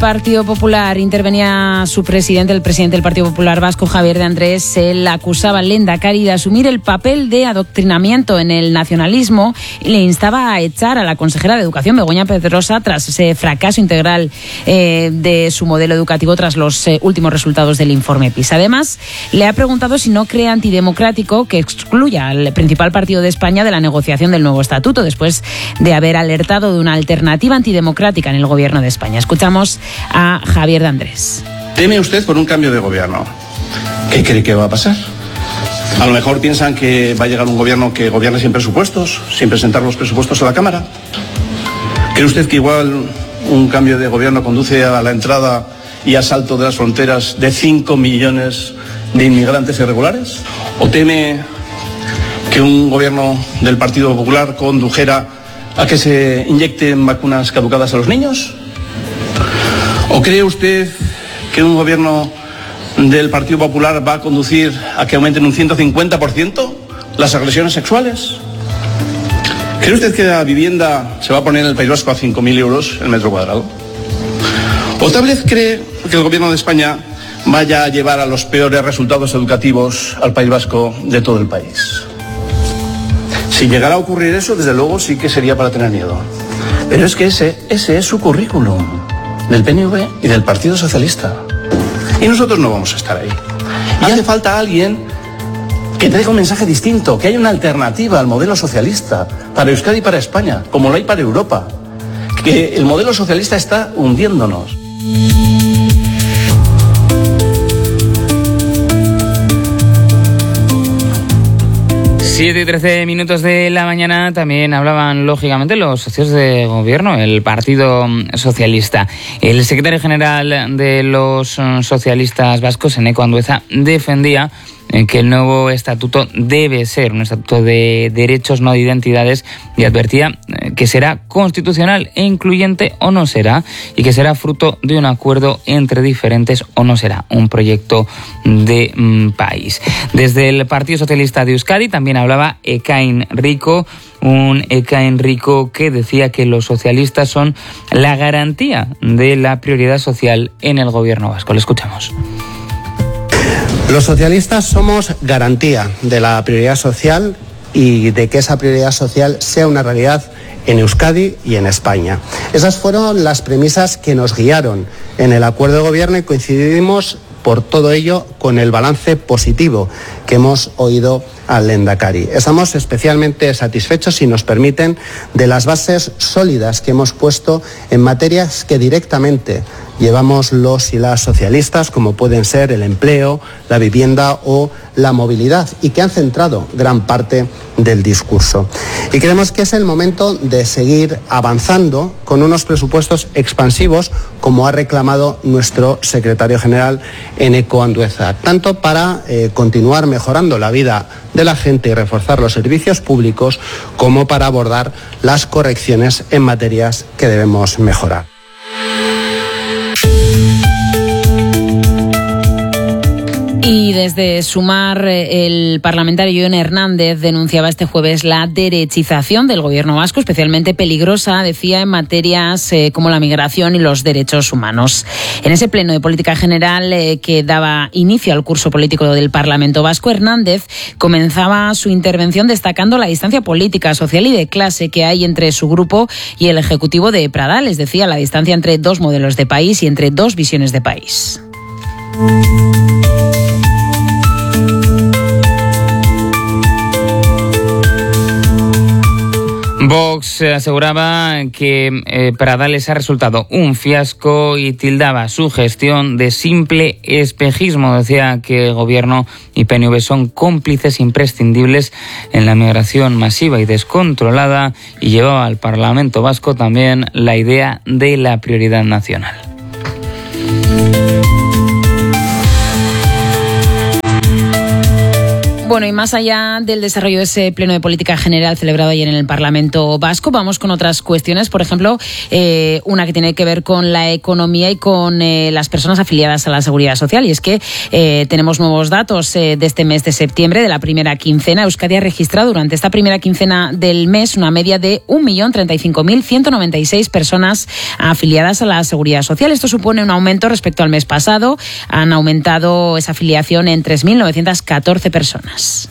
Partido Popular intervenía su presidente, el presidente del Partido Popular Vasco, Javier de Andrés. Él acusaba al Lehendakari de asumir el papel de adoctrinamiento en el nacionalismo y le instaba a echar a la consejera de Educación, Begoña Pedrosa, tras ese fracaso integral de su modelo educativo tras los últimos resultados del informe PISA. Además, le ha preguntado si no cree antidemocrático que excluya al principal partido de España de la negociación del nuevo estatuto, después de haber alertado de una alternativa antidemocrática en el gobierno de España. Escuchamos a Javier de Andrés. ¿Teme usted por un cambio de gobierno? ¿Qué cree que va a pasar? A lo mejor piensan que va a llegar un gobierno que gobierne sin presupuestos, sin presentar los presupuestos a la Cámara. ¿Cree usted que igual un cambio de gobierno conduce a la entrada y asalto de las fronteras de 5 millones de inmigrantes irregulares? ¿O teme que un gobierno del Partido Popular condujera a que se inyecten vacunas caducadas a los niños? ¿O cree usted que un gobierno del Partido Popular va a conducir a que aumenten un 150% las agresiones sexuales? ¿Cree usted que la vivienda se va a poner en el País Vasco a 5.000 euros el metro cuadrado? ¿O tal vez cree que el gobierno de España vaya a llevar a los peores resultados educativos al País Vasco de todo el país? Si llegara a ocurrir eso, desde luego sí que sería para tener miedo. Pero es que ese es su currículum, del PNV y del Partido Socialista. Y nosotros no vamos a estar ahí. Y hace falta alguien que traiga un mensaje distinto, que haya una alternativa al modelo socialista para Euskadi y para España, como lo hay para Europa. Que el modelo socialista está hundiéndonos. 7:13 de la mañana. También hablaban, lógicamente, los socios de gobierno, el Partido Socialista. El secretario general de los socialistas vascos, Eneko Andueza, defendía que el nuevo estatuto debe ser un estatuto de derechos, no de identidades, y advertía que será constitucional e incluyente o no será, y que será fruto de un acuerdo entre diferentes o no será un proyecto de país. Desde el Partido Socialista de Euskadi también hablaba Ekain Rico, un Ekain Rico que decía que los socialistas son la garantía de la prioridad social en el gobierno vasco. Le escuchamos. Los socialistas somos garantía de la prioridad social y de que esa prioridad social sea una realidad en Euskadi y en España. Esas fueron las premisas que nos guiaron en el acuerdo de gobierno y coincidimos por todo ello con el balance positivo que hemos oído al Lehendakari. Estamos especialmente satisfechos, si nos permiten, de las bases sólidas que hemos puesto en materias que directamente llevamos los y las socialistas, como pueden ser el empleo, la vivienda o la movilidad, y que han centrado gran parte del discurso. Y creemos que es el momento de seguir avanzando con unos presupuestos expansivos, como ha reclamado nuestro secretario general, Eneko Andueza, tanto para continuar mejorando la vida de la gente y reforzar los servicios públicos, como para abordar las correcciones en materias que debemos mejorar. Y desde Sumar, el parlamentario Jon Hernández denunciaba este jueves la derechización del gobierno vasco, especialmente peligrosa, decía, en materias como la migración y los derechos humanos. En ese pleno de política general que daba inicio al curso político del Parlamento Vasco, Hernández comenzaba su intervención destacando la distancia política, social y de clase que hay entre su grupo y el Ejecutivo de Pradales. Decía, la distancia entre dos modelos de país y entre dos visiones de país. Vox aseguraba que Pradales ha resultado un fiasco y tildaba su gestión de simple espejismo. Decía que el Gobierno y PNV son cómplices imprescindibles en la migración masiva y descontrolada, y llevaba al Parlamento Vasco también la idea de la prioridad nacional. Bueno, y más allá del desarrollo de ese pleno de política general celebrado ayer en el Parlamento Vasco, vamos con otras cuestiones. Por ejemplo, una que tiene que ver con la economía y con las personas afiliadas a la Seguridad Social. Y es que tenemos nuevos datos de este mes de septiembre, de la primera quincena. Euskadi ha registrado durante esta primera quincena del mes una media de 1.035.196 personas afiliadas a la Seguridad Social. Esto supone un aumento respecto al mes pasado. Han aumentado esa afiliación en 3.914 personas.